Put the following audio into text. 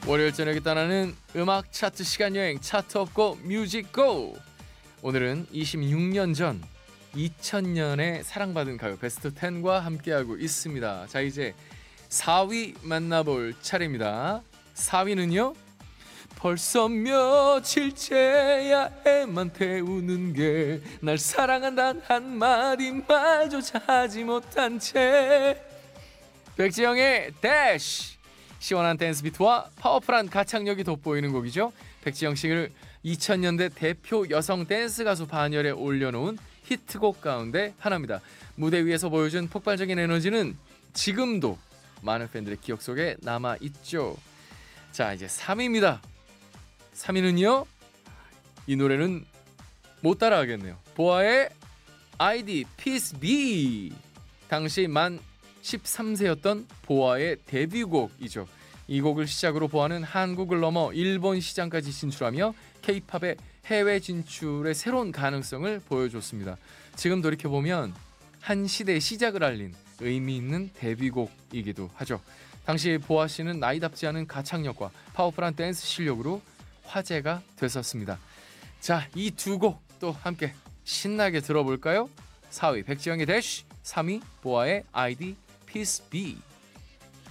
월요일 저녁에 떠나는 음악 차트 시간 여행 차트 없고 뮤직 고. 오늘은 26년 전 2000년에 사랑받은 가요 베스트 10과 함께하고 있습니다. 자, 이제 4위 만나볼 차례입니다. 4위는요, 벌써 며칠째야 애만 태우는 게 날 사랑한단 한마디마저차 하지 못한 채, 백지영의 대쉬. 시원한 댄스 비트와 파워풀한 가창력이 돋보이는 곡이죠. 백지영 씨를 2000년대 대표 여성 댄스 가수 반열에 올려놓은 히트곡 가운데 하나입니다. 무대 위에서 보여준 폭발적인 에너지는 지금도 많은 팬들의 기억 속에 남아있죠. 자, 이제 3위입니다. 3위는요, 이 노래는 못 따라하겠네요. 보아의 ID Peace Be. 당시 만 13세였던 보아의 데뷔곡이죠. 이 곡을 시작으로 보아는 한국을 넘어 일본 시장까지 진출하며 K-팝의 해외 진출의 새로운 가능성을 보여줬습니다. 지금 돌이켜보면 한 시대의 시작을 알린 의미 있는 데뷔곡이기도 하죠. 당시 보아 씨는 나이답지 않은 가창력과 파워풀한 댄스 실력으로 화제가 됐었습니다. 자, 이 두 곡 또 함께 신나게 들어볼까요? 4위 백지영의 대쉬, 3위 보아의 ID Peace Be.